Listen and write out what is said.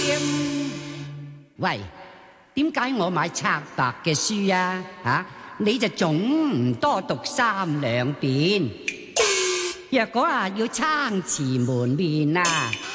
喂，點解我買拆白嘅書啊？你就總唔多讀3兩遍。若果要撐持門面啊，